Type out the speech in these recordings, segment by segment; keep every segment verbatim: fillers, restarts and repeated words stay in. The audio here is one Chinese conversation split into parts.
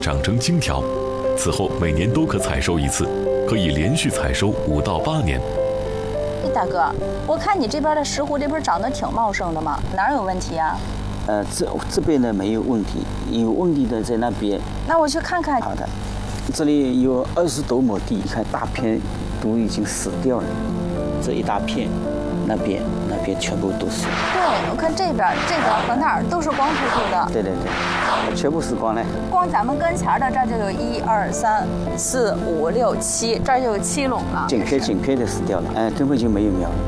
长成荆条，此后每年都可采收一次，可以连续采收五到八年。 哎，大哥，我看你这边的石斛这不是长得挺茂盛的吗？哪儿有问题啊？ 呃，这这边呢没有问题，有问题的在那边。 那我去看看。 好的，这里有二十多亩地，你看大片都已经死掉了，这一大片，那边那边全部都是。 对，我看这边、这边和那儿都是光秃秃的。 对对对，全部死光了。 光咱们跟前的这儿就有一二三四五六七，这儿就有七垄了。 整片整片的死掉了，哎、呃，根本就没有苗了。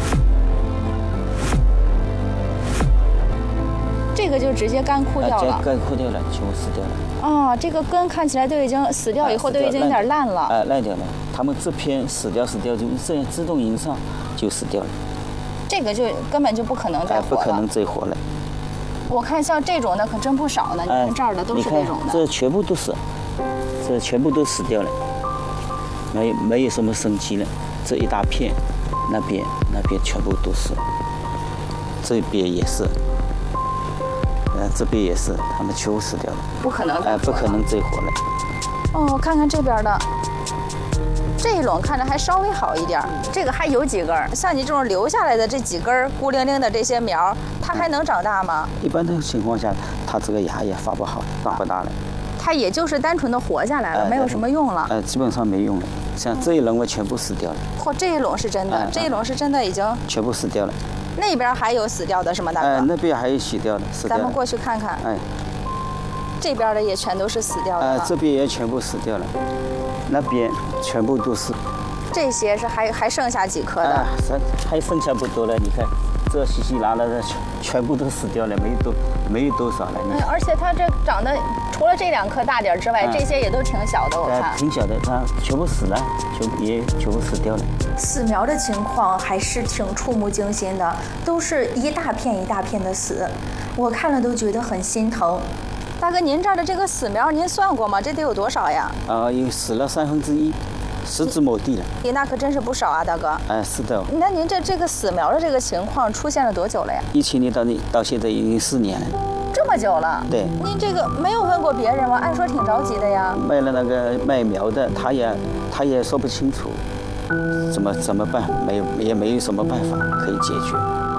这个就直接干枯掉了， 干枯掉了，全部死掉了。 哦，这个根看起来都已经死掉以后都已经有点烂了。 哎，烂掉了。他们这片死掉死掉就这样自动引上就死掉了。 这个就根本就不可能再活了。 不可能再活了。 我看像这种的可真不少呢，你看这儿的都是这种的。 这全部都是，这全部都死掉了，没没有什么生机了。这一大片，那边那边全部都是，这边也是。呃，这边也是，他们全部死掉了， 不可能， 哎、呃，不可能再活了。 哦，看看这边的，这一垄看着还稍微好一点，这个还有几根。像你这种留下来的这几根孤零零的这些苗，它还能长大吗？ 一般的情况下，它这个芽也发不好，长不大了。 它也就是单纯的活下来了，呃、没有什么用了。 呃，基本上没用了。像这一垄我全部死掉了。 嚯，这一垄是真的，呃、这一垄是真的已经全部死掉了。 那边还有死掉的是吗，大哥？ 哎、呃，那边还有死掉的，死掉的。 咱们过去看看。 哎， 这边的也全都是死掉的。 哎、呃，这边也全部死掉了，那边全部都是。 这些是还还剩下几颗的？ 啊，剩还剩下不多了，你看，这稀稀拉拉的全全部都死掉了，没有多没有多少了。 嗯，而且它这长得除了这两颗大点之外，这些也都挺小的，我看。 挺小的，它全部死了，全部也全部死掉了。 死苗的情况还是挺触目惊心的，都是一大片一大片的死，我看了都觉得很心疼。大哥，您这儿的这个死苗，您算过吗？这得有多少呀？ 啊，有死了三分之一，十只亩地了。 那可真是不少啊，大哥。 哎，是的。 那您这这个死苗的这个情况出现了多久了呀？ 一七年到那到现在已经四年了。 这么久了？ 对。 您这个没有问过别人吗？按说挺着急的呀。 卖了那个卖苗的，他也他也说不清楚。怎么怎么办？没有也没有什么办法可以解决。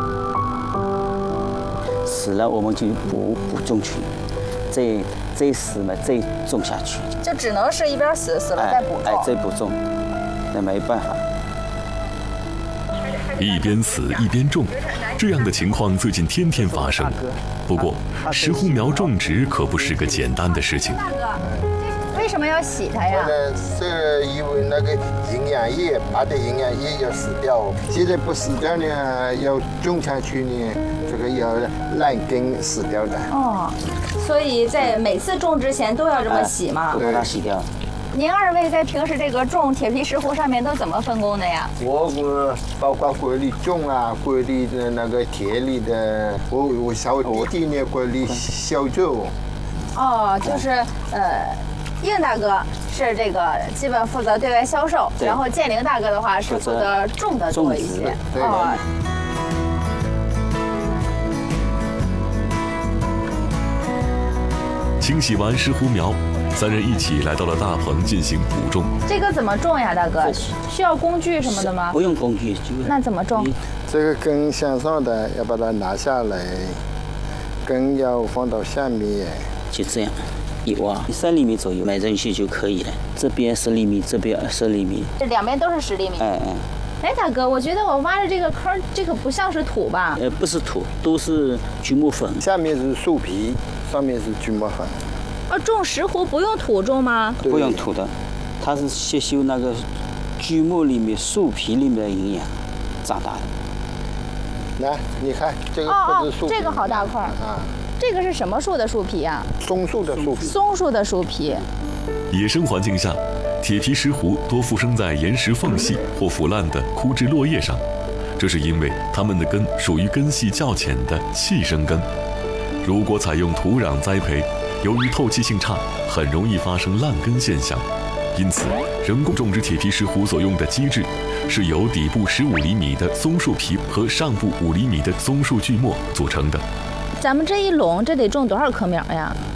死了我们就补补种去，再再死嘛再种下去。 就只能是一边死死了再补种。 哎，再补种，那没办法。 一边死一边种，这样的情况最近天天发生。不过，石斛苗种植可不是个简单的事情。 为什么要洗它呀？ 是因为那个营养液，把的营养液要死掉。现在不死掉呢，要种下去呢，这个要烂根死掉的。 哦，所以在每次种之前都要这么洗吗？ 都把它洗掉。 您二位在平时这个种铁皮石斛上面都怎么分工的呀？ 我我包括管理种啊，管理的那个田里的，我我小弟弟呢管理销售。 哦，就是呃。应大哥是这个基本负责对外销售，然后建宁大哥的话是负责种的多一些。 哦。 清洗完石斛苗，三人一起来到了大棚进行补种。 这个怎么种呀，大哥？需要工具什么的吗？ 不用工具， 那怎么种？ 这个根向上的要把它拿下来，根要放到下面， 就这样。一挖三厘米左右埋进去就可以了，这边十厘米，这边二十厘米， 这两边都是十厘米。 哎哎， 哎，大哥，我觉得我挖的这个坑，这个不像是土吧？ 呃，不是土，都是锯末粉。 下面是树皮，上面是锯末粉。 哦，种石斛不用土种吗？ 不用土的，它是吸收那个锯末里面树皮里面的营养长大的。 来，你看这个不是树皮。 哦哦，这个好大块啊。这个是什么树的树皮呀？ 松树的树皮。 松树的树皮。 野生环境下，铁皮石斛多附生在岩石缝隙或腐烂的枯枝落叶上，这是因为它们的根属于根系较浅的气生根。如果采用土壤栽培，由于透气性差，很容易发生烂根现象。因此，人工种植铁皮石斛所用的基质是由底部十五厘米的松树皮和上部五厘米的松树锯末组成的。 咱们这一垄，这得种多少棵苗呀？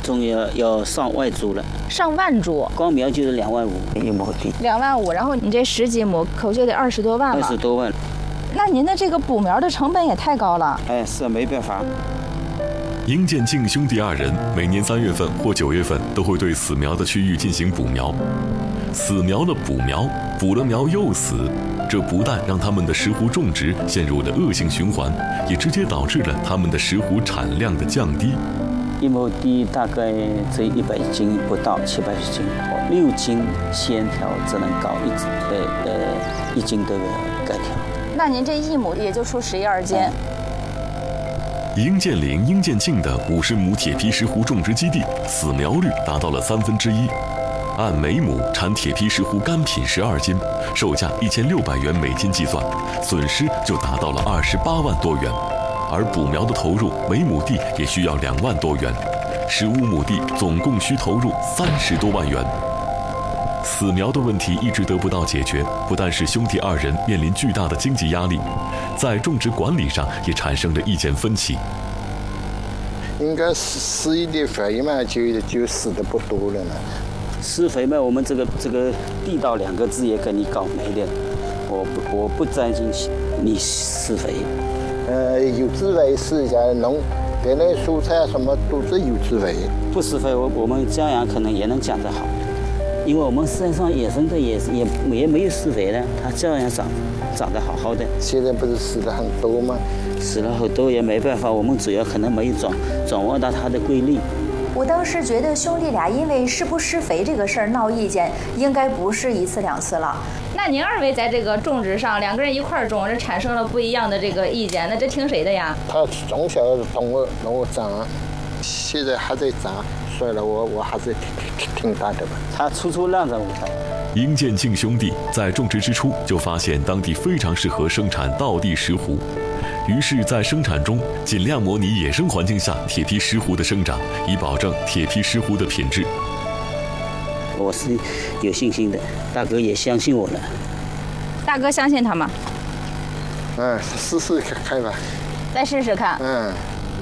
种要要上万株了， 上万株， 光苗就是两万五一亩地， 两万五，然后你这十几亩，可就得二十多万了。 二十多万。 那您的这个补苗的成本也太高了。 哎，是没办法。 殷建庆兄弟二人每年三月份或九月份都会对死苗的区域进行补苗，死苗了补苗，补了苗又死，这不但让他们的石斛种植陷入了恶性循环，也直接导致了他们的石斛产量的降低。 一亩地大概这一百斤不到，七八十斤，六斤线条只能搞一呃呃一斤的盖条。 那您这一亩也就出十一二斤。 殷建林、殷建庆的五十亩铁皮石斛种植基地死苗率达到了三分之一，按每亩产铁皮石斛干品十二斤，售价一千六百元每斤计算，损失就达到了二十八万多元。而补苗的投入每亩地也需要两万多元，十五亩地总共需投入三十多万元。死苗的问题一直得不到解决，不但是兄弟二人面临巨大的经济压力，在种植管理上也产生了意见分歧。 应该施一点肥嘛，就就死的不多了呢。 施肥嘛，我们这个这个地道两个字也给你搞没了，我不我不担心你施肥。 呃，有机肥试一下，农别的蔬菜什么都是有机肥。 不施肥，我我们骄阳可能也能长得好。因为我们山上野生的也也也没有施肥的，它照样长，长得好好的。 现在不是死的很多吗？ 死了很多也没办法，我们主要可能没有转转换到它的规律。 我当时觉得兄弟俩因为施不施肥这个事儿闹意见，应该不是一次两次了。那您二位在这个种植上，两个人一块儿种，这产生了不一样的这个意见，那这听谁的呀？ 他从小懂我懂我长，现在还在长。算了，我我还是挺挺大的吧。 他处处让着我。 殷建庆兄弟在种植之初就发现当地非常适合生产道地石斛，于是，在生产中尽量模拟野生环境下铁皮石斛的生长，以保证铁皮石斛的品质。 我是有信心的，大哥也相信我了。 大哥相信他吗？ 嗯，试试看看吧。 再试试看。 嗯。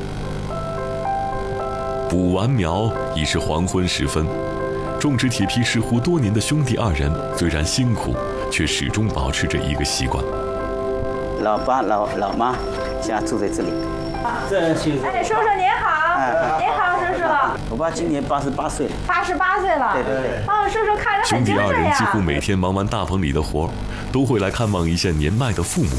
补完苗已是黄昏时分，种植铁皮石斛多年的兄弟二人虽然辛苦，却始终保持着一个习惯。 老爸老老妈家住在这里。这就是。 哎，叔叔您好。哎、您好，叔叔。 我爸今年八十八岁了。 八十八岁了。 对对对。 哦，叔叔看着很精神呀。 兄弟二人几乎每天忙完大棚里的活，都会来看望一下年迈的父母。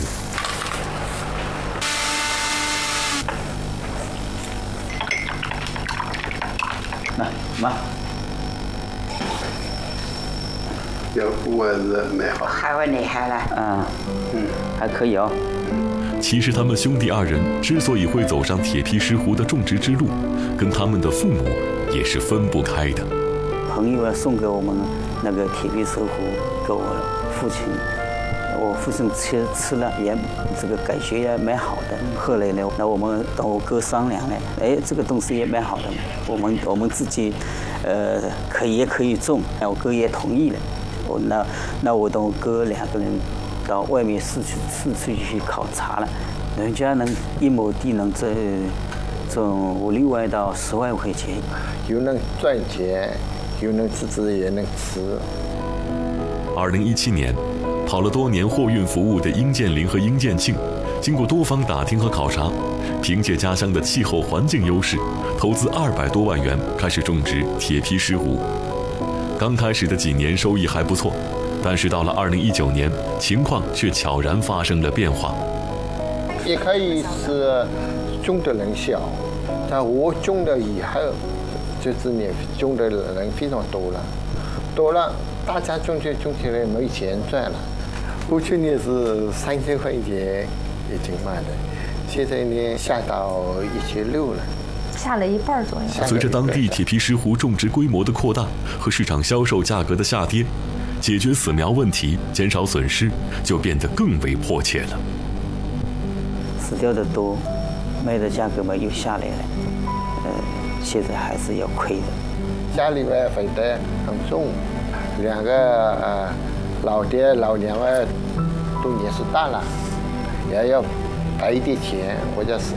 来，妈。 有我是蛮好。 还会厉害了。 啊，嗯，还可以哦。 其实他们兄弟二人之所以会走上铁皮石斛的种植之路，跟他们的父母也是分不开的。 朋友啊，送给我们那个铁皮石斛给我父亲，我父亲吃吃了也这个感觉也蛮好的。后来呢，那我们跟我哥商量呢，哎，这个东西也蛮好的，我们我们自己，呃，可以也可以种。我哥也同意了。我那那我跟我哥两个人到外面市区市区去考察了，人家能一亩地能挣挣五六万到十万块钱， 又能赚钱，又能自己也能吃。 二零一七年，跑了多年货运服务的殷建林和殷建庆，经过多方打听和考察，凭借家乡的气候环境优势，投资二百多万元开始种植铁皮石斛。刚开始的几年收益还不错，但是到了二零一九年，情况却悄然发生了变化。 一开始是种的人少，但我种了以后，就是免种的人非常多了，多了大家种起种起来没钱赚了。过去呢是三千块钱已经卖的，现在呢下到一千六了。 下了一半左右。 随着当地铁皮石斛种植规模的扩大和市场销售价格的下跌，解决死苗问题、减少损失就变得更为迫切了。 死掉的多，卖的价格嘛又下来了，呃，现在还是要亏的。 家里面负担很重，两个呃老爹老娘啊都年纪大了，也要赔一点钱或者是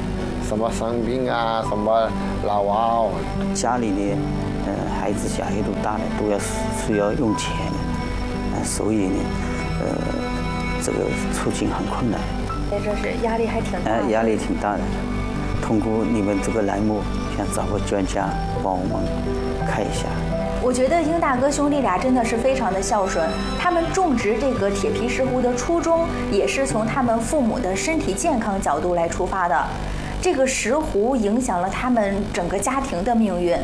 什么生病啊，什么老娃哦。 家里的呃孩子小孩都大了，都要需要用钱的，呃，所以呢，呃，这个处境很困难。 哎，这是压力还挺大。 哎，压力挺大的。通过你们这个栏目，想找个专家帮我们看一下。 我觉得英大哥兄弟俩真的是非常的孝顺，他们种植这个铁皮石斛的初衷也是从他们父母的身体健康角度来出发的。这个石斛影响了他们整个家庭的命运。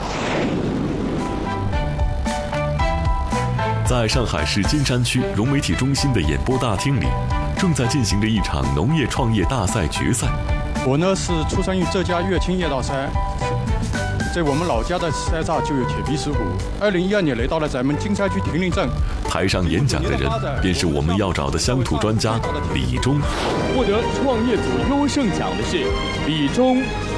在上海市金山区融媒体中心的演播大厅里，正在进行着一场农业创业大赛决赛。 我呢是出生于浙江乐清叶道山。在我们老家的山上就有铁皮石斛。二零一二年来到了咱们金山区亭林镇。 台上演讲的人便是我们要找的乡土专家李忠。 获得创业组优胜奖的是李忠。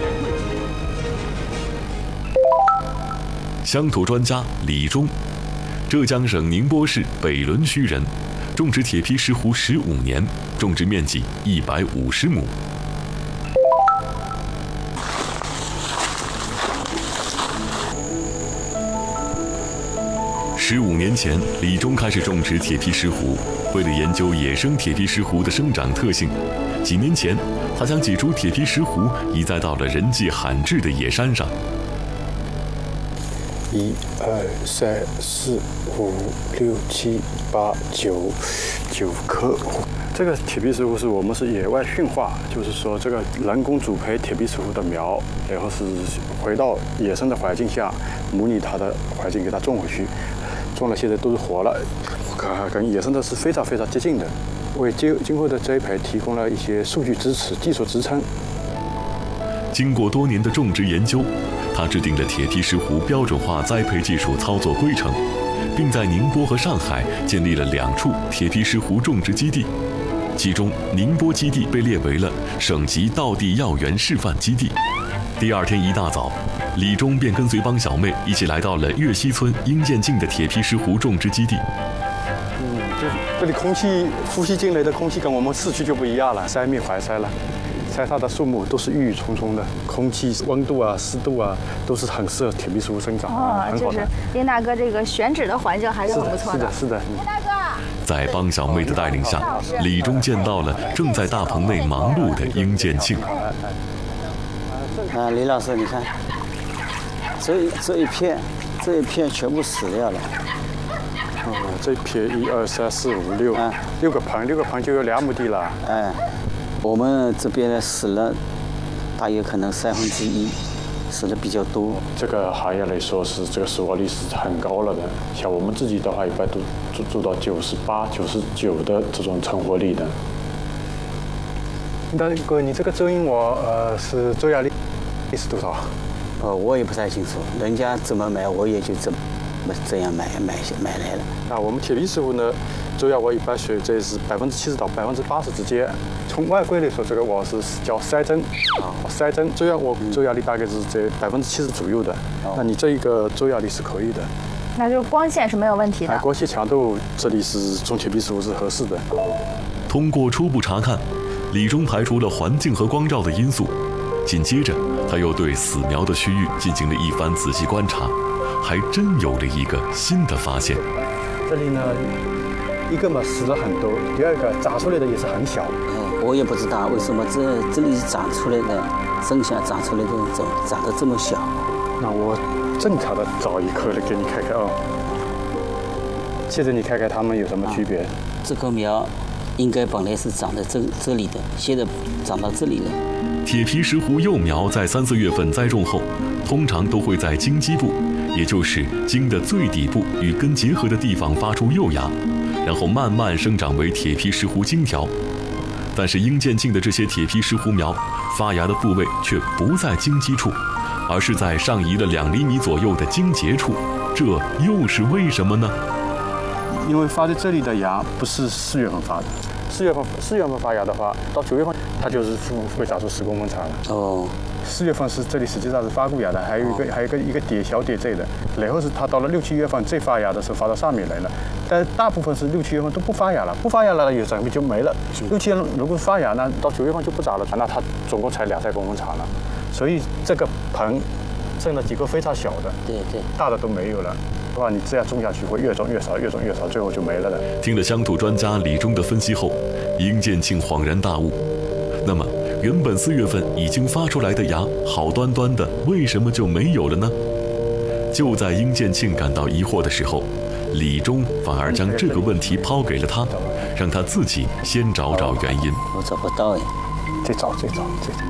乡土专家李忠，浙江省宁波市北仑区人，种植铁皮石斛十五年，种植面积一百五十亩。十五年前，李忠开始种植铁皮石斛。为了研究野生铁皮石斛的生长特性，几年前，他将几株铁皮石斛移栽到了人迹罕至的野山上。 一、二、三、四、五、六、七、八、九，九棵。这个铁皮石斛是我们是野外驯化，就是说这个人工主培铁皮石斛的苗，然后是回到野生的环境下，模拟它的环境给它种回去。种了现在都是活了，跟野生的是非常非常接近的，为今今后的栽培提供了一些数据支持、技术支撑。 经过多年的种植研究，他制定了铁皮石斛标准化栽培技术操作规程，并在宁波和上海建立了两处铁皮石斛种植基地，其中宁波基地被列为了省级道地药园示范基地。第二天一大早，李忠便跟随帮小妹一起来到了岳西村英建境的铁皮石斛种植基地。 嗯，这这里空气呼吸进来的空气跟我们市区就不一样了，山密环山了，山上的树木都是郁郁葱葱的，空气温度啊、湿度啊都是很适合铁皮石斛生长， 哦， 很好的。 就是林大哥这个选址的环境还是很不错的。 是的，是的。 林大哥， 在帮小妹的带领下，李忠见到了正在大棚内忙碌的英建庆。 啊，李老师，你看，这一这一片，这一片全部死掉了。 哦，这一片一二三四五六， 啊， 六个棚，六个棚就有两亩地了。 哎，我们这边呢死了，大约可能三分之一，死的比较多。 这个行业来说是这个死亡率是很高了的，像我们自己的话，一般都做做到九十八、九十九的这种成活率的。大哥，你这个周英我呃是周压力是多少？ 呃，我也不太清楚，人家怎么买我也就怎么这样买买买来了。 啊，我们铁皮石斛呢，周压我一般选在是百分之七十到百分之八十之间。从外观来说，这个我是叫筛针啊，筛针周压我周压力大概是在百分之七十左右的。 哦、 那你这一个周压力是可以的。 那就光线是没有问题的。 啊，光线强度这里是种铁皮石斛是合适的。 通过初步查看，李忠排除了环境和光照的因素，紧接着他又对死苗的区域进行了一番仔细观察，还真有了一个新的发现。 这里呢，一个嘛死了很多，第二个长出来的也是很小。 哎，我也不知道为什么这这里长出来的生下长出来的长长得这么小。 那我正常的找一颗来给你看看啊。现在你看看它们有什么区别？啊、 这棵苗应该本来是长在这这里的，现在长到这里了。 铁皮石斛幼苗在三四月份栽种后，通常都会在茎基部，也就是茎的最底部与根结合的地方发出幼芽，然后慢慢生长为铁皮石斛茎条。但是英建境的这些铁皮石斛苗发芽的部位却不在茎基处，而是在上移了两厘米左右的茎节处，这又是为什么呢？ 因为发在这里的芽不是四月份发的，四月份四月份发芽的话，到九月份它就是会长出十公分长了。 哦， 四月份是这里实际上是发过芽的，还有一个还有一个一个蝶小蝶这的，然后是它到了六七月份最发芽的时候发到上面来了，但是大部分是六七月份都不发芽了，不发芽了有整个就没了。六七月份如果发芽呢，到九月份就不长了，那它总共才两三公分长了，所以这个盆剩了几个非常小的， 对对， 大的都没有了。的话，你这样种下去会越种越少，越种越少，最后就没了的。 听了乡土专家李忠的分析后，殷建庆恍然大悟。那么，原本四月份已经发出来的芽，好端端的为什么就没有了呢？就在殷建庆感到疑惑的时候，李忠反而将这个问题抛给了他，让他自己先找找原因。 我找不到哎， 再找再找再找。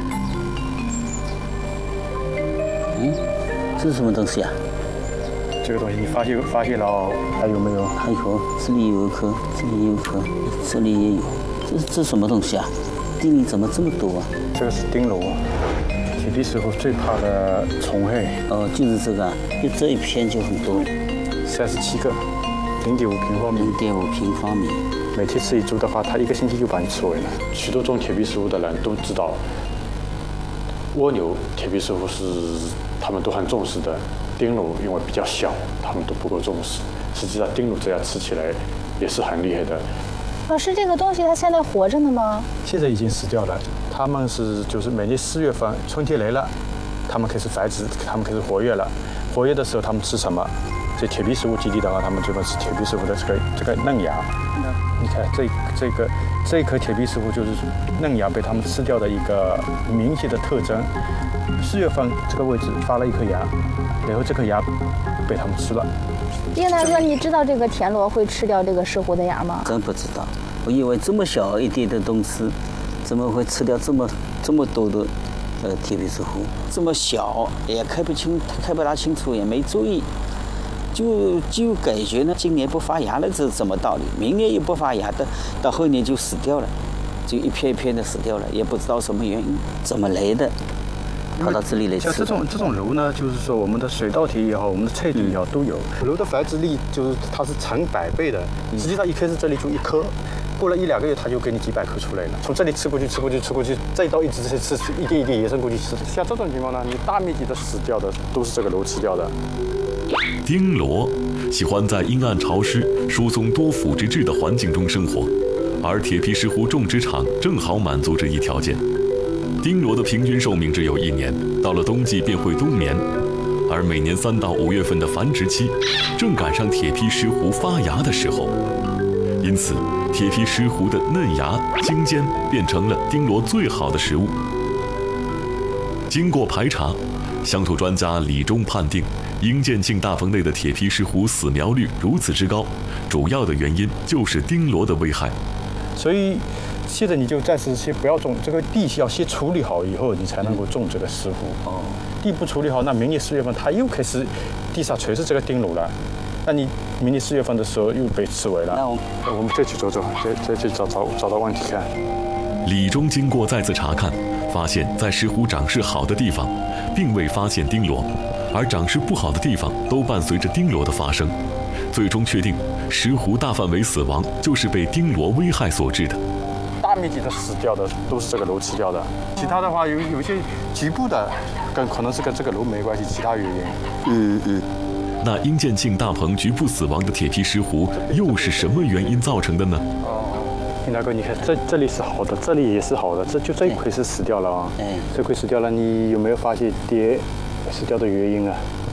嗯，这是什么东西啊？ 这个东西你发现发现了还有没有？ 还有，这里有一颗，这里也有一颗，这里也有。这这什么东西啊？地里怎么这么多啊？ 这个是丁螺，铁皮石斛最怕的虫害。 哦，就是这个，就这一片就很多， 三十七个，零点五平方米。 零点五平方米。 每天吃一株的话，它一个星期就把你吃完了。许多种铁皮石斛的人都知道，蜗牛铁皮石斛是他们都很重视的。丁螺因为比较小，他们都不够重视。实际上，丁螺这样吃起来也是很厉害的。 老师，这个东西它现在活着呢吗？ 现在已经死掉了。它们是就是每年四月份春天来了，它们开始繁殖，它们开始活跃了。活跃的时候，它们吃什么？在铁皮石斛基地的话，它们专门吃铁皮石斛的这个这个嫩芽。你看这这个这一颗铁皮石斛就是嫩芽被它们吃掉的一个明显的特征。四月份这个位置发了一颗芽，然后这颗芽被它们吃了。 叶大哥，你知道这个田螺会吃掉这个石斛的芽吗？ 真不知道，我以为这么小一点的东西，怎么会吃掉这么这么多的呃铁皮石斛？这么小也看不清，看不大清楚，也没注意，就就感觉呢，今年不发芽了，这是什么道理？明年又不发芽的，到后年就死掉了，就一片一片的死掉了，也不知道什么原因，怎么来的？跑到这里来吃。 像这种这种螺呢，就是说我们的水稻田也好，我们的菜地也好都有。螺的繁殖力就是它是成百倍的，实际上一开始这里就一颗，过了一两个月它就给你几百颗出来了。从这里吃过去，吃过去，吃过去，再到一直吃吃，一点一点延伸过去吃。像这种情况呢，你大面积的死掉的都是这个螺吃掉的。 丁螺喜欢在阴暗潮湿、疏松多腐殖质的环境中生活，而铁皮石斛种植场正好满足这一条件。丁螺的平均寿命只有一年，到了冬季便会冬眠，而每年三到五月份的繁殖期，正赶上铁皮石斛发芽的时候，因此铁皮石斛的嫩芽、茎尖变成了丁螺最好的食物。经过排查，乡土专家李忠判定，殷建庆大棚内的铁皮石斛死苗率如此之高，主要的原因就是丁螺的危害。 所以现在你就暂时先不要种，这个地要先处理好以后，你才能够种这个石斛。哦，地不处理好，那明年四月份它又开始地上全是这个丁螺了，那你明年四月份的时候又被吃完了。 那我我们再去走走，再再去找找找到问题看。 李忠经过再次查看，发现在石斛长势好的地方，并未发现丁螺，而长势不好的地方都伴随着丁螺的发生。最终确定，石斛大范围死亡就是被丁螺危害所致的。 大面积的死掉的都是这个螺吃掉的，其他的话有有一些局部的，跟可能是跟这个螺没关系，其他原因。 嗯嗯。 那殷建庆大棚局部死亡的铁皮石斛又是什么原因造成的呢？ 哦，林大哥，你看这这里是好的，这里也是好的，这就这一块是死掉了啊。 哎， 这块死掉了，你有没有发现蝶死掉的原因啊？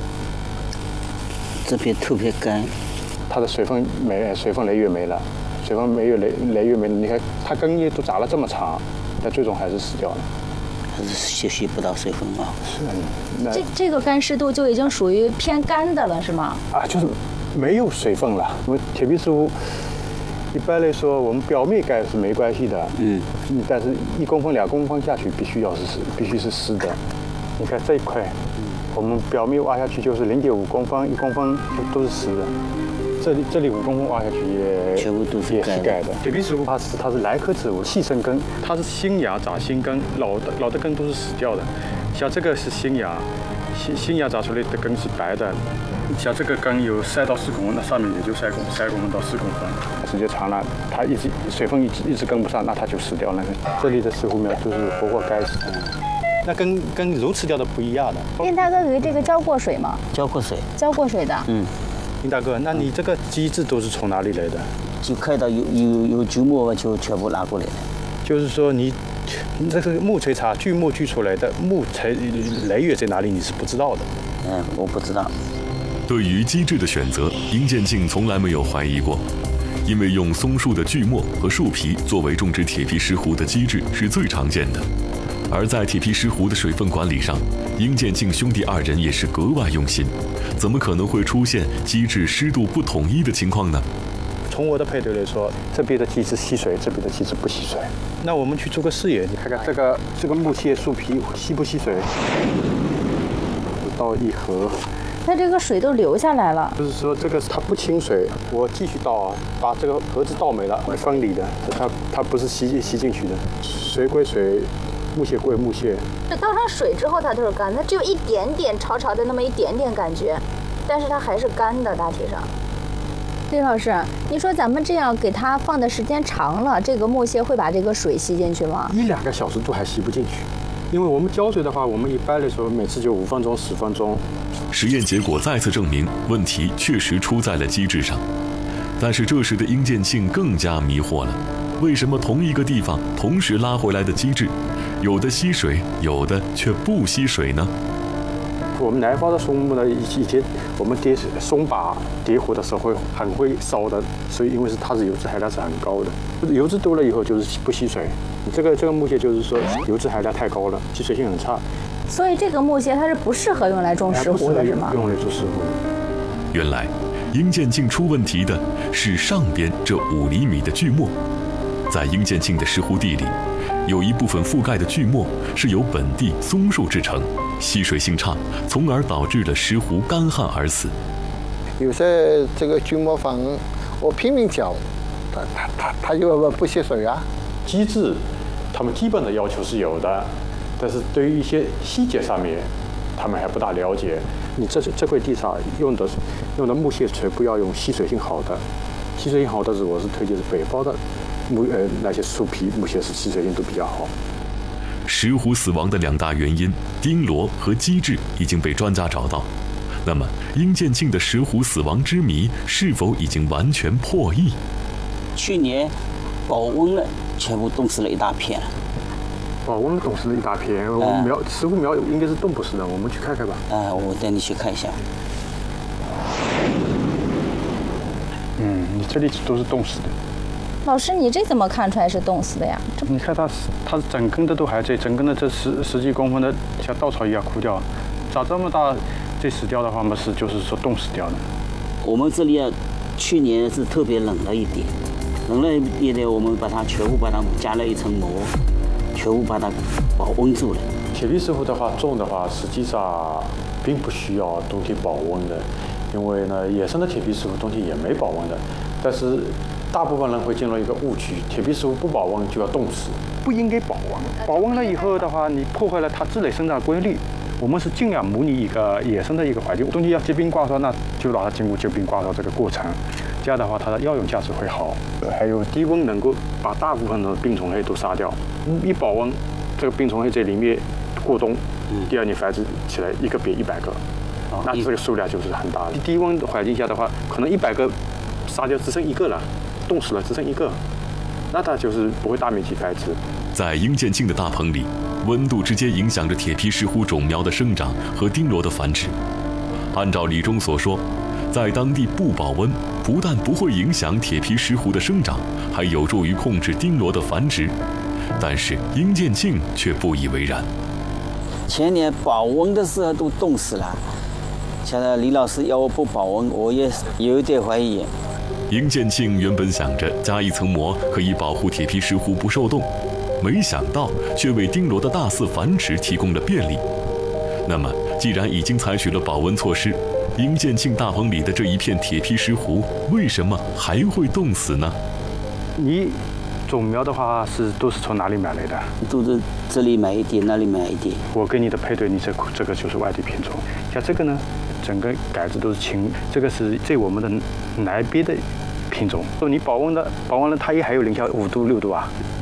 这边特别干， 它的水分没，水分来源没了。水分没有来来源没了，你看它根叶都长了这么长，但最终还是死掉了， 还是吸吸不到水分啊。 是，那这这个干湿度就已经属于偏干的了，是吗？ 啊，就是没有水分了。因为铁皮石斛一般来说，我们表面干是没关系的，嗯，但是一公分两公分下去必须要是湿，必须是湿的。你看这一块，我们表面挖下去就是零点五公分，一公分都都是湿的。这里这里五公分挖下去也全部都是也是盖的。铁皮石斛它是它是兰科植物，细生根，它是新芽长新根，老的老的根都是死掉的。像这个是新芽，新新芽长出来的根是白的。像这个根有三到四公分，那上面也就三公三公分到四公分。时间长了，它一直水分一直一直跟不上，那它就死掉了。这里的石斛苗都是活活该死的。 那跟跟如此钓的不一样的。 林大哥给这个浇过水吗？ 浇过水。 浇过水的。 嗯。 林大哥，那你这个机制都是从哪里来的？ 就看到有有有锯末就全部拿过来了。 就是说你，你这个木锤叉锯末锯出来的木材来源在哪里？你是不知道的。 嗯，我不知道。 对于机制的选择，殷建庆从来没有怀疑过，因为用松树的锯末和树皮作为种植铁皮石斛的机制是最常见的。而在铁皮石斛的水分管理上，殷建庆兄弟二人也是格外用心，怎么可能会出现机制湿度不统一的情况呢？ 从我的配对来说，这边的机制吸水，这边的机制不吸水。那我们去做个试验，你看看这个这个木屑树皮吸不吸水？倒一盒， 它这个水都流下来了。 就是说这个它不清水，我继续倒啊，把这个盒子倒没了，分离的，它它不是吸吸进去的，水归水。木屑归木屑， 这倒上水之后它都是干，它只有一点点潮潮的那么一点点感觉，但是它还是干的，大体上。李老师，你说咱们这样给它放的时间长了，这个木屑会把这个水吸进去吗？ 一两个小时都还吸不进去，因为我们浇水的话，我们一般来说每次就五分钟、十分钟。 实验结果再次证明，问题确实出在了机制上。但是这时的殷建庆更加迷惑了。为什么同一个地方同时拉回来的机制，有的吸水，有的却不吸水呢？ 我们南方的松木呢，以前我们叠松把叠火的时候会很会烧的，所以因为是它是油脂含量是很高的，油脂多了以后就是不吸水。这个这个木屑就是说油脂含量太高了，吸水性很差。 所以这个木屑它是不适合用来种石斛的，是吗？ 用来做石斛。 原来殷建庆出问题的是上边这五厘米的锯末。在殷建庆的石斛地里，有一部分覆盖的锯末是由本地松树制成，吸水性差，从而导致了石斛干旱而死。 有些这个锯末房，我拼命浇，它它它它就不吸水啊。 机制，他们基本的要求是有的，但是对于一些细节上面，他们还不大了解。你这这块地上用的用的木屑全部要用吸水性好的，吸水性好的是我是推荐是北方的。木呃那些树皮木屑是吸水性都比较好。 石斛死亡的两大原因，钉螺和机制已经被专家找到。那么，殷建庆的石斛死亡之谜是否已经完全破译？ 去年保温了，全部冻死了一大片。 保温冻死了一大片，我们苗石斛苗应该是冻不死的，我们去看看吧。 啊，我带你去看一下。 嗯，你这里都是冻死的。 老师，你这怎么看出来是冻死的呀？ 你看它，它整根的都还在，整根的这十十几公分的像稻草一样枯掉，长这么大，这死掉的话嘛是就是说冻死掉的。 我们这里啊，去年是特别冷了一点，冷了一点，我们把它全部把它加了一层膜，全部把它保温住了。 铁皮石斛的话种的话，实际上并不需要冬天保温的，因为呢，野生的铁皮石斛冬天也没保温的，但是。大部分人会进入一个误区，铁皮石斛不保温就要冻死，不应该保温。保温了以后的话，你破坏了它自然生长规律。我们是尽量模拟一个野生的一个环境，冬天要结冰挂梢，那就让它经过结冰挂梢这个过程，这样的话它的药用价值会好。还有低温能够把大部分的病虫害都杀掉，一保温，这个病虫害在里面过冬，第二年繁殖起来一个比一百个，那这个数量就是很大的。低温环境下的话，可能一百个杀掉只剩一个了。冻死了只剩一个，那它就是不会大面积繁殖。 在殷建庆的大棚里，温度直接影响着铁皮石斛种苗的生长和钉螺的繁殖。按照李忠所说，在当地不保温，不但不会影响铁皮石斛的生长，还有助于控制钉螺的繁殖。但是殷建庆却不以为然。 前年保温的时候都冻死了，现在李老师要我不保温，我也有点怀疑。 殷建庆原本想着加一层膜可以保护铁皮石斛不受冻，没想到却为钉螺的大肆繁殖提供了便利。那么，既然已经采取了保温措施，殷建庆大棚里的这一片铁皮石斛为什么还会冻死呢？ 你种苗的话是都是从哪里买来的？ 都是这里买一点，那里买一点。 我给你的配对，你这这个就是外地品种。像这个呢，整个杆子都是青，这个是在我们的南边的品种。说你保温的，保温了它也还有零下五度六度啊，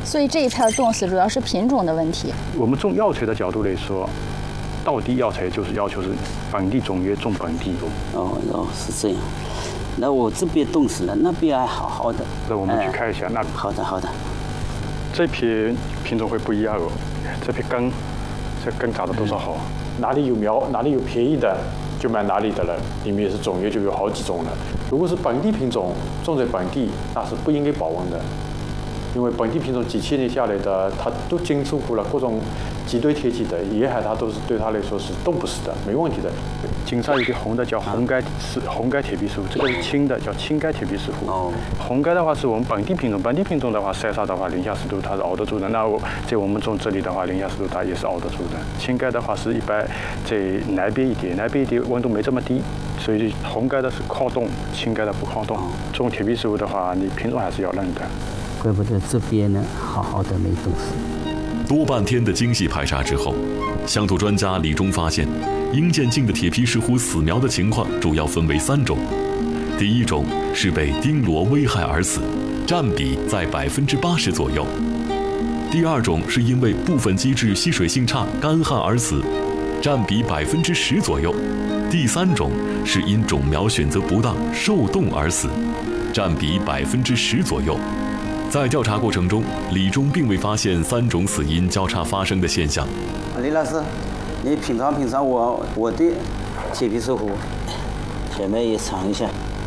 所以这一片冻死主要是品种的问题。 我们种药材的角度来说，道地药材就是要求是本地种约种本地。 哦哦，是这样。那我这边冻死了，那边还好好的。 那我们去看一下，那好的好的。 这批品种会不一样哦，这批根，这根长得多少好？哪里有苗，哪里有便宜的，就买哪里的了。里面也是种约就有好几种了。如果是本地品种种在本地，那是不应该保温的，因为本地品种几千年下来的，它都经受过了各种极端天气的野海，它都是对它来说是冻不死的，没问题的。井上有个红的叫红盖是红盖铁皮石斛，这个是青的叫青盖铁皮石斛。哦，红盖的话是我们本地品种，本地品种的话晒杀的话零下十度它是熬得住的。那我在我们种这里的话，零下十度它也是熬得住的。青盖的话是一般在南边一点，南边一点温度没这么低，所以红盖的是抗冻，青盖的不抗冻。种铁皮石斛的话，你品种还是要认的。 怪不得这边呢好好的没冻死。 多半天的精细排查之后，乡土专家李忠发现，殷建庆的铁皮石斛死苗的情况主要分为三种。第一种是被钉螺危害而死，占比在百分之八十左右；第二种是因为部分机制吸水性差、干旱而死，占比百分之十左右；第三种是因种苗选择不当、受冻而死，占比百分之十左右。在调查过程中，李忠并未发现三种死因交叉发生的现象。 李老师，你品尝品尝我我的铁皮石斛，小妹也尝一下。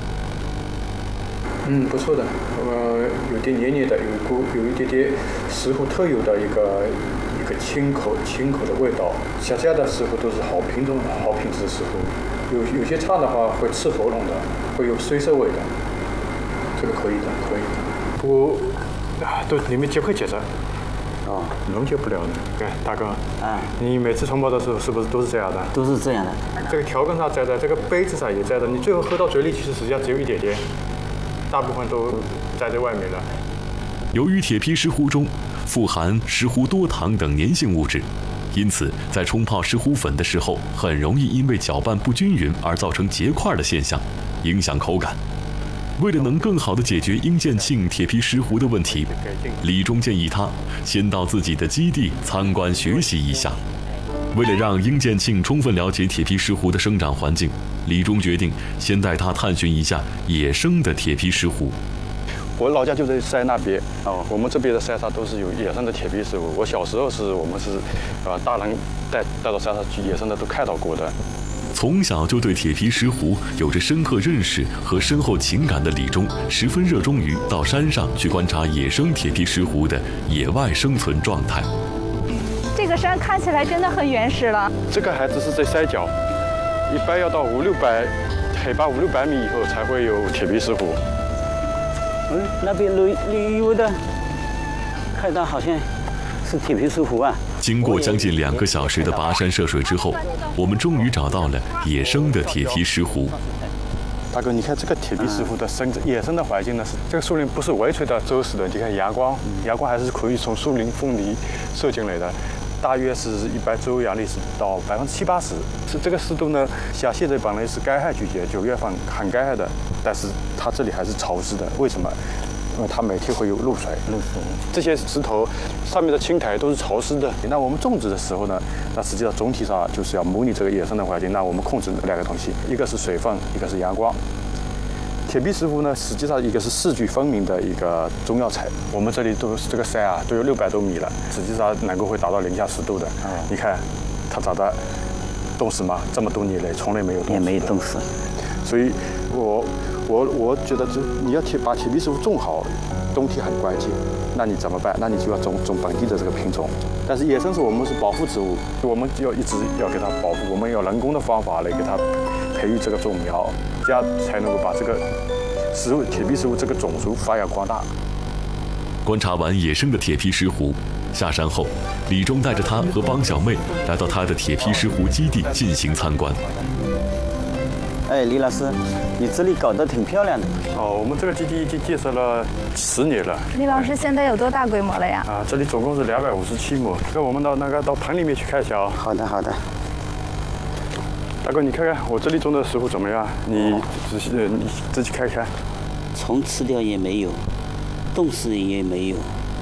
嗯，不错的，呃，有点黏黏的，有一股有一点点石斛特有的一个一个清口清口的味道。像这样的石斛都是好品种、好品质的石斛，有有些差的话会刺喉咙的，会有水涩味的，这个可以的，可以的。不过啊，都里面结会结着，哦，溶解不了的。对，大哥，啊，你每次冲泡的时候是不是都是这样的？ 都是这样的。 这个条根上摘的，这个杯子上也摘的，你最后喝到嘴里，其实实际上只有一点点，大部分都摘在外面了。 由于铁皮石斛中富含石斛多糖等粘性物质，因此在冲泡石斛粉的时候，很容易因为搅拌不均匀而造成结块的现象，影响口感。为了能更好地解决殷建庆铁皮石斛的问题，李忠建议他先到自己的基地参观学习一下。为了让殷建庆充分了解铁皮石斛的生长环境，李忠决定先带他探寻一下野生的铁皮石斛。 我老家就在塞那边，哦，我们这边的塞沙都是有野生的铁皮石斛。我小时候是我们是，呃，大人带带到塞沙去野生的都看到过的。 从小就对铁皮石斛有着深刻认识和深厚情感的李忠，十分热衷于到山上去观察野生铁皮石斛的野外生存状态。 这个山看起来真的很原始了。 这个还只是在山脚，一般要到五六百海拔五六百米以后才会有铁皮石斛。 嗯，那边绿绿油的，看到好像是铁皮石斛啊。 经过将近两个小时的跋山涉水之后，我们终于找到了野生的铁皮石斛。 大哥，你看这个铁皮石斛的生野生的环境呢，是这个树林不是围垂的周实的，你看阳光，阳光还是可以从树林缝里射进来的，大约是一般周阳率是到百分之七八十。是这个湿度呢，像现在本来是干旱季节，九月份很干旱的，但是它这里还是潮湿的，为什么？因为它每天会有露水， 露水， 这些石头上面的青苔都是潮湿的。那我们种植的时候呢，那实际上总体上就是要模拟这个野生的环境。那我们控制两个东西，一个是水分，一个是阳光。铁皮石斛呢，实际上一个是四季分明的一个中药材。我们这里都是这个山啊，都有六百多米了，实际上能够会达到零下十度的。嗯，你看它长得冻死吗？这么多年来从来没有冻死， 也没冻死。 所以我。我我觉得，就你要铁把铁皮石斛种好，冬天很关键。那你怎么办？那你就要种种本地的这个品种。但是野生是我们是保护植物，我们就要一直要给它保护，我们要人工的方法来给它培育这个种苗，这样才能够把这个石斛铁皮石斛这个种族发扬光大。 观察完野生的铁皮石斛，下山后，李忠带着他和帮小妹来到他的铁皮石斛基地进行参观。 哎，李老师，你这里搞得挺漂亮的。 哦，我们这个基地已经建设了十年了。 李老师，现在有多大规模了呀？ 啊，这里总共是两百五十七亩。跟我们到那个到棚里面去看一下啊。 好的，好的。 大哥，你看看我这里种的石斛怎么样？你仔细，你自己看看。 虫吃掉也没有，冻死也没有。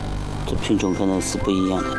这品种可能是不一样的。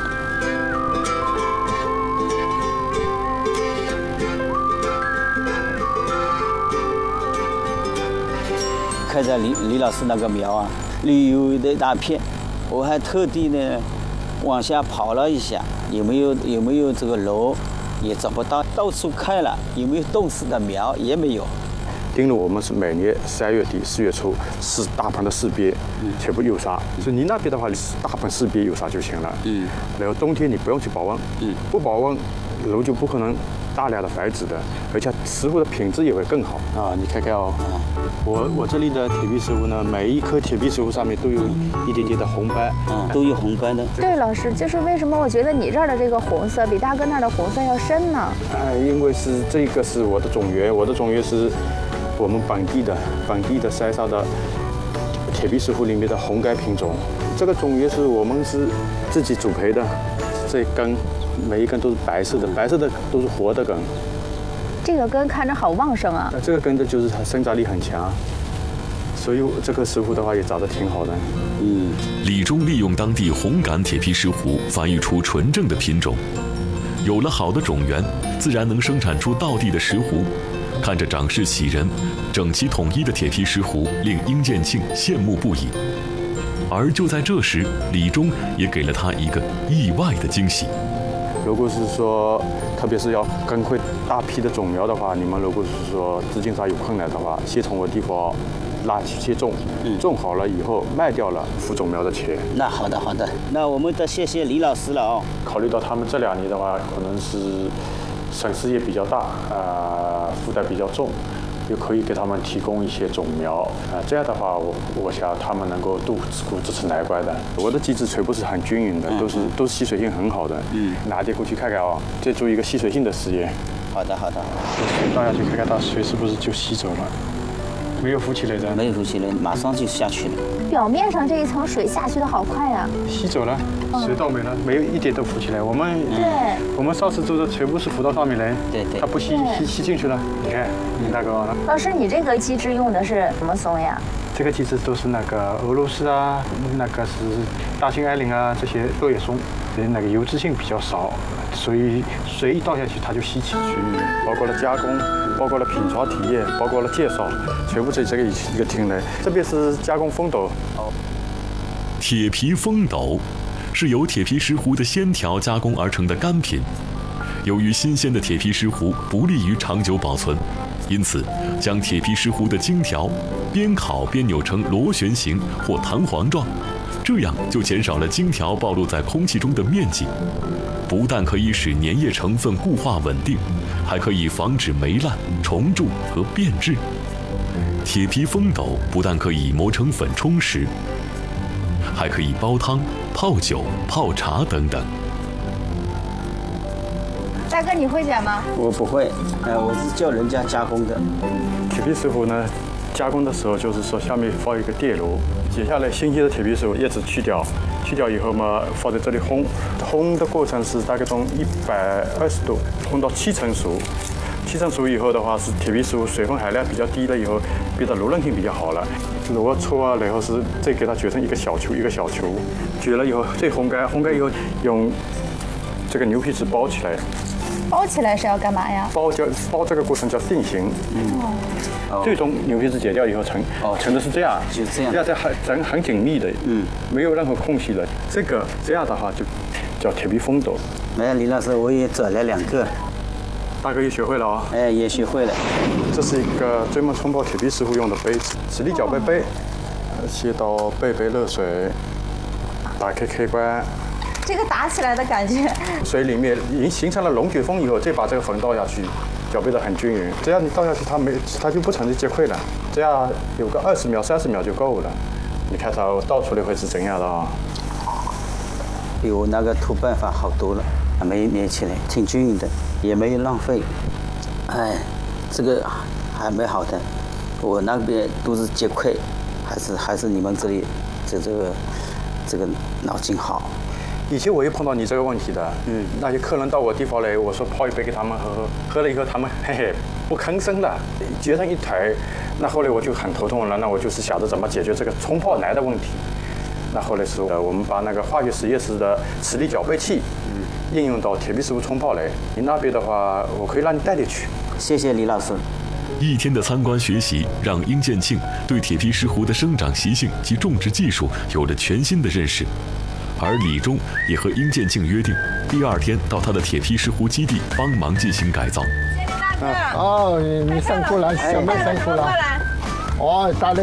看在李李老师那个苗啊，绿油油的一大片，我还特地呢往下跑了一下，有没有有没有这个篓，也找不到，到处看了有没有冻死的苗也没有。 丁路我们是每年三月底四月初是大棚的试鳖，全部诱杀。所以你那边的话，你是大棚试鳖诱杀就行了。嗯。然后冬天你不用去保温，嗯，不保温，篓就不可能大量的繁殖的，而且食物的品质也会更好啊！你看看哦，我我这里的铁皮石斛呢，每一颗铁皮石斛上面都有一点点的红斑， 啊，都有红斑的。 对，老师，就是为什么我觉得你这儿的这个红色比大哥那儿的红色要深呢？ 哎，因为是这个是我的种源，我的种源是我们本地的本地的山上的铁皮石斛里面的红柑品种。这个种源是我们是自己主培的，这一根。每一根都是白色的，白色的都是活的根。 这个根看着好旺盛啊！ 这个根的就是它生长力很强，所以这棵石斛的话也长得挺好的。 嗯， 李忠利用当地红秆铁皮石斛繁育出纯正的品种，有了好的种源，自然能生产出道地的石斛。看着长势喜人、整齐统一的铁皮石斛，令殷建庆羡慕不已。而就在这时，李忠也给了他一个意外的惊喜。 如果是说，特别是要更换大批的种苗的话，你们如果是说资金上有困难的话，先从我地方拉去先种，嗯，种好了以后卖掉了付种苗的钱。 那好的好的，那我们得谢谢李老师了哦。 考虑到他们这两年的话，可能是损失也比较大，啊、呃，负担比较重。又可以给他们提供一些种苗啊、呃，这样的话，我我想他们能够渡过这次难关的。我的基质全部是很均匀的，都是都是吸水性很好的。嗯，拿点过去看看啊，再做一个吸水性的实验。 好的好的。 水倒下去看看它水是不是就吸走了，没有浮起来的。 没有浮起来，马上就下去了。 表面上这一层水下去的好快呀、啊！ 吸走了，水倒没了，没有一点都浮起来。我们对， 我们上次做的全部是浮到上面来， 对对， 它不吸吸吸进去了。你看，你那个。 老师，你这个机制用的是什么松呀？ 这个机制都是那个俄罗斯啊，那个是大兴安岭啊这些落叶松，那个油脂性比较少，所以水一倒下去它就吸起去。包括了加工，包括了品尝体验，包括了介绍，全部在这个一个厅内。这边是加工风斗。 铁皮风斗是由铁皮石斛的鲜条加工而成的干品。由于新鲜的铁皮石斛不利于长久保存，因此将铁皮石斛的茎条边烤边扭成螺旋形或弹簧状，这样就减少了茎条暴露在空气中的面积。不但可以使粘液成分固化稳定，还可以防止霉烂、虫蛀和变质。铁皮风斗不但可以磨成粉充实，还可以煲汤、泡酒、泡茶等等。 大哥，你会剪吗？ 我不会，呃，我是叫人家加工的。 铁皮石斛呢，加工的时候就是说下面放一个电炉，接下来新鲜的铁皮石斛叶子去掉，去掉以后嘛，放在这里烘，烘的过程是大概从一百二十度烘到七成熟。七成熟以后的话，是铁皮石斛水分含量比较低了以后，变得柔韧性比较好了。揉搓啊，然后是再给它卷成一个小球一个小球，卷了以后再烘干，烘干以后用这个牛皮纸包起来。 包起来是要干嘛呀？ 包叫包这个过程叫定型。嗯。哦、最终牛皮纸剪掉以后成，哦，成的是这样， 就这样， 这样在很整很紧密的，嗯，没有任何空隙的。这个这样的话就叫铁皮风斗。 哎，李老师，我也找了两个。 大哥也学会了啊、哦！ 哎，也学会了。 这是一个专门冲泡铁皮石斛用的杯子，是立脚杯杯。先倒半杯热水，打开开关。 这个打起来的感觉。 水里面已经形成了龙卷风以后，再把这个粉倒下去，搅拌得很均匀。这样你倒下去，它没它就不成结块了。这样有个二十秒、三十秒就够了。你看它倒出来会是怎样的啊？ 比我那个土办法好多了。没粘起来，挺均匀的，也没有浪费。哎，这个还蛮好的。我那边都是结块，还是还是你们这里这这个这个脑筋好。 以前我也碰到你这个问题的，嗯，那些客人到我地方来，我说泡一杯给他们喝喝，喝了以后他们嘿嘿不吭声的，结成一团。那后来我就很头痛了，那我就是想着怎么解决这个冲泡难的问题。 那后来是呃，我们把那个化学实验室的磁力搅拌器，嗯，应用到铁皮石斛冲泡来。你那边的话，我可以让你带你去。 谢谢李老师。 一天的参观学习，让殷建庆对铁皮石斛的生长习性及种植技术有了全新的认识。而李忠也和殷建庆约定，第二天到他的铁皮石斛基地帮忙进行改造。 哦，你辛苦了，小妹辛苦了。哦，大